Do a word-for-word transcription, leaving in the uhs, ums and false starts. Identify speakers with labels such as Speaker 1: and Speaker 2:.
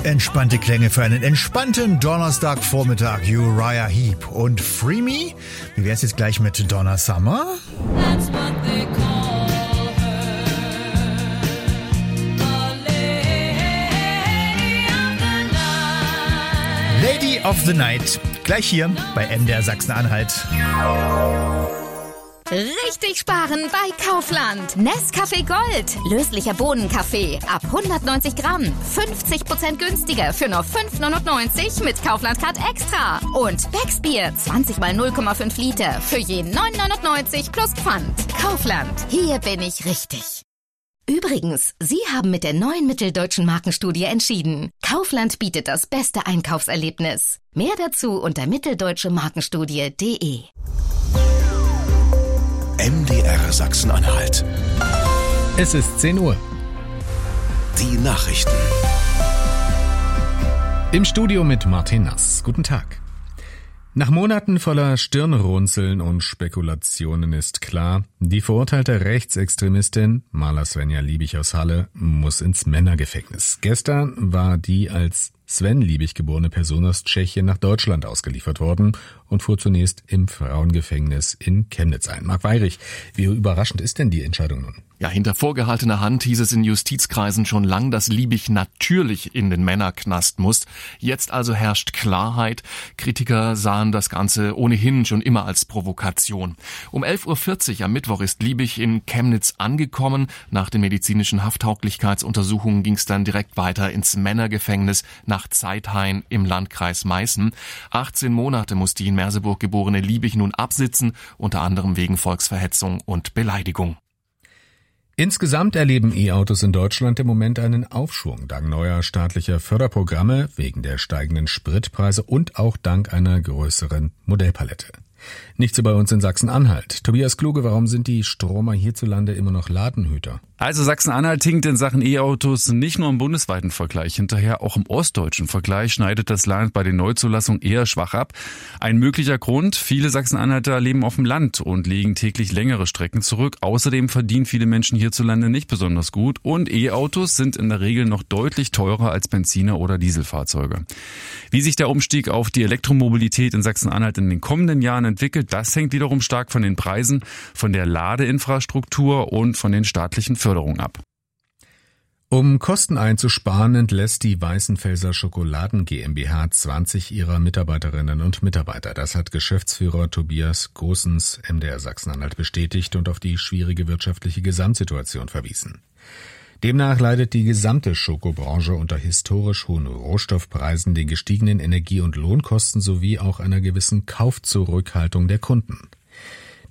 Speaker 1: Entspannte Klänge für einen entspannten Donnerstagvormittag. Uriah Heep und Free Me. Wie wär's jetzt gleich mit Donna Summer?
Speaker 2: That's what they call her, the Lady of the Night.
Speaker 1: Lady of the Night. Gleich hier bei M D R Sachsen-Anhalt.
Speaker 3: Richtig sparen bei Kaufland. Nescafé Gold. Löslicher Bohnenkaffee. Ab hundertneunzig Gramm. fünfzig Prozent günstiger für nur fünf neunundneunzig mit Kaufland Card Extra. Und Becksbier. zwanzig mal null Komma fünf Liter. Für je neun neunundneunzig plus Pfand. Kaufland. Hier bin ich richtig. Übrigens, Sie haben mit der neuen Mitteldeutschen Markenstudie entschieden. Kaufland bietet das beste Einkaufserlebnis. Mehr dazu unter mitteldeutsche markenstudie punkt de.
Speaker 4: M D R Sachsen-Anhalt.
Speaker 5: Es ist zehn Uhr.
Speaker 4: Die Nachrichten.
Speaker 5: Im Studio mit Martin Nass. Guten Tag. Nach Monaten voller Stirnrunzeln und Spekulationen ist klar, die verurteilte Rechtsextremistin Marla Svenja Liebig aus Halle muss ins Männergefängnis. Gestern war die als Sven Liebig geborene Person aus Tschechien nach Deutschland ausgeliefert worden und fuhr zunächst im Frauengefängnis in Chemnitz ein. Marc Weyrich, wie überraschend ist denn die Entscheidung nun?
Speaker 6: Ja, hinter vorgehaltener Hand hieß es in Justizkreisen schon lang, dass Liebig natürlich in den Männerknast muss. Jetzt also herrscht Klarheit. Kritiker sahen das Ganze ohnehin schon immer als Provokation. Um elf Uhr vierzig am Mittwoch ist Liebig in Chemnitz angekommen. Nach den medizinischen Hafttauglichkeitsuntersuchungen ging es dann direkt weiter ins Männergefängnis nach Zeithain im Landkreis Meißen. achtzehn Monate muss die in Merseburg geborene Liebig nun absitzen, unter anderem wegen Volksverhetzung und Beleidigung.
Speaker 5: Insgesamt erleben E-Autos in Deutschland im Moment einen Aufschwung, dank neuer staatlicher Förderprogramme, wegen der steigenden Spritpreise und auch dank einer größeren Modellpalette. Nicht so bei uns in Sachsen-Anhalt. Tobias Kluge, warum sind die Stromer hierzulande immer noch Ladenhüter?
Speaker 7: Also Sachsen-Anhalt hinkt in Sachen E-Autos nicht nur im bundesweiten Vergleich hinterher, auch im ostdeutschen Vergleich schneidet das Land bei den Neuzulassungen eher schwach ab. Ein möglicher Grund, viele Sachsen-Anhalter leben auf dem Land und legen täglich längere Strecken zurück. Außerdem verdienen viele Menschen hierzulande nicht besonders gut und E-Autos sind in der Regel noch deutlich teurer als Benziner- oder Dieselfahrzeuge. Wie sich der Umstieg auf die Elektromobilität in Sachsen-Anhalt in den kommenden Jahren entwickelt, das hängt wiederum stark von den Preisen, von der Ladeinfrastruktur und von den staatlichen Förderungen ab.
Speaker 5: Um Kosten einzusparen, entlässt die Weißenfelser Schokoladen GmbH zwanzig ihrer Mitarbeiterinnen und Mitarbeiter. Das hat Geschäftsführer Tobias Goossens M D R Sachsen-Anhalt bestätigt und auf die schwierige wirtschaftliche Gesamtsituation verwiesen. Demnach leidet die gesamte Schokobranche unter historisch hohen Rohstoffpreisen, den gestiegenen Energie- und Lohnkosten sowie auch einer gewissen Kaufzurückhaltung der Kunden.